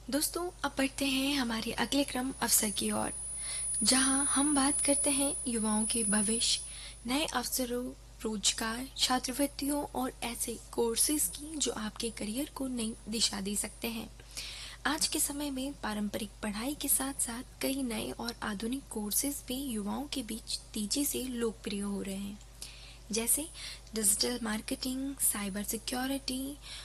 दोस्तों, अब बढ़ते हैं हमारे अगले क्रम अवसर की ओर, जहां हम बात करते हैं युवाओं के भविष्य, नए अवसरों, रोजगार, छात्रवृत्तियों और ऐसे कोर्सेज की जो आपके करियर को नई दिशा दे सकते हैं। आज के समय में पारंपरिक पढ़ाई के साथ साथ कई नए और आधुनिक कोर्सेज भी युवाओं के बीच तेजी से लोकप्रिय हो रहे हैं, जैसे digital marketing, cyber security,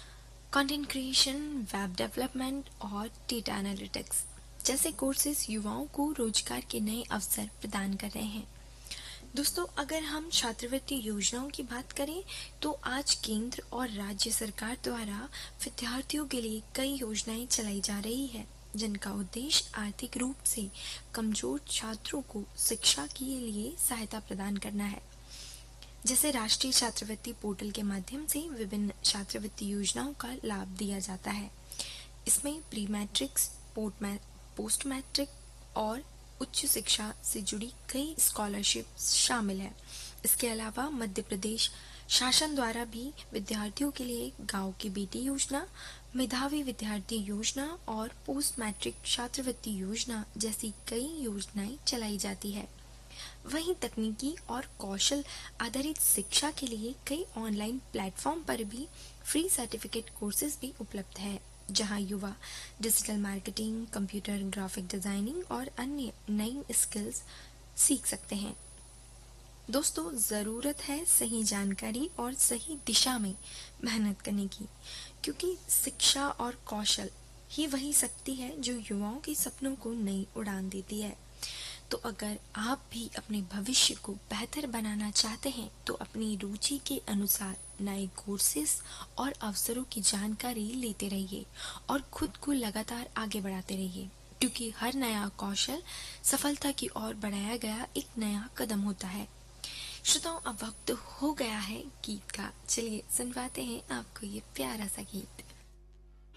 content creation, web development और डेटा एनालिटिक्स जैसे कोर्सेज युवाओं को रोजगार के नए अवसर प्रदान कर रहे हैं। दोस्तों, अगर हम छात्रवृत्ति योजनाओं की बात करें तो आज केंद्र और राज्य सरकार द्वारा विद्यार्थियों के लिए कई योजनाएं चलाई जा रही है, जिनका उद्देश्य आर्थिक रूप से कमजोर छात्रों को शिक्षा के लिए सहायता प्रदान करना है। जैसे राष्ट्रीय छात्रवृत्ति पोर्टल के माध्यम से विभिन्न छात्रवृत्ति योजनाओं का लाभ दिया जाता है। इसमें प्री मैट्रिक्स, पोस्ट मैट्रिक और उच्च शिक्षा से जुड़ी कई स्कॉलरशिप शामिल है। इसके अलावा मध्य प्रदेश शासन द्वारा भी विद्यार्थियों के लिए गांव की बेटी योजना, मेधावी विद्यार्थी योजना और पोस्ट मैट्रिक छात्रवृत्ति योजना जैसी कई योजनाएं चलाई जाती है। वहीं तकनीकी और कौशल आधारित शिक्षा के लिए कई ऑनलाइन प्लेटफॉर्म पर भी फ्री सर्टिफिकेट कोर्सेज भी उपलब्ध है, जहां युवा digital marketing, computer graphic designing और अन्य नई स्किल्स सीख सकते हैं। दोस्तों, ज़रूरत है सही जानकारी और सही दिशा में मेहनत करने की, क्योंकि शिक्षा और कौशल ही वही शक्ति है जो युवाओं के सपनों को नई उड़ान देती है। तो अगर आप भी अपने भविष्य को बेहतर बनाना चाहते हैं तो अपनी रुचि के अनुसार नए कोर्सेज और अवसरों की जानकारी लेते रहिए और खुद को लगातार आगे बढ़ाते रहिए, क्योंकि हर नया कौशल सफलता की ओर बढ़ाया गया एक नया कदम होता है। श्रोताओं, अब वक्त हो गया है गीत का। चलिए सुनवाते हैं आपको ये प्यारा सा गीत।